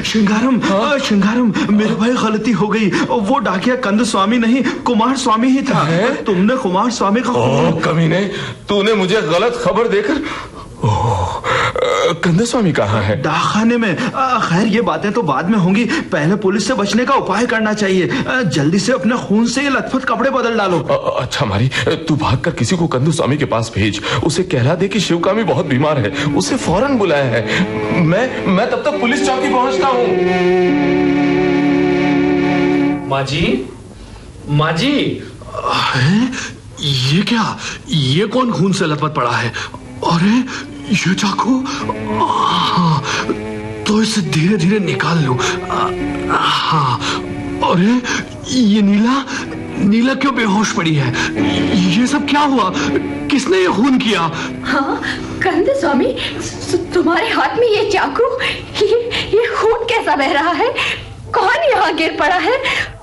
श्रृंगारम, श्रृंगारम, मेरे भाई गलती हो गई। वो डाकिया कंद स्वामी नहीं, कुमार स्वामी ही था। तुमने कुमार स्वामी का कमीने, तूने मुझे गलत खबर देकर। कंद स्वामी कहाँ है? डाकखाने में। खैर ये बातें तो बाद में होंगी, पहले पुलिस से बचने का उपाय करना चाहिए। जल्दी से अपने खून से ये लथपथ कपड़े बदल डालो। अच्छा मारी, तू भागकर किसी को कंद स्वामी के पास भेज, उसे कहला दे कि शिवकामी बहुत बीमार है, उसे फौरन बुलाया है। मैं तब तक पुलिस चौकी पहुंचता हूँ। माँ जी, माँ जी। ये क्या? ये कौन खून से लथपथ पड़ा है? अरे ये चाकू, तो इसे धीरे धीरे निकाल लो। हाँ, अरे ये नीला क्यों बेहोश पड़ी है? ये सब क्या हुआ? किसने ये खून किया? हाँ कंद स्वामी, तुम्हारे हाथ में ये चाकू, ये खून कैसा बह रहा है? कौन यहाँ गिर पड़ा है?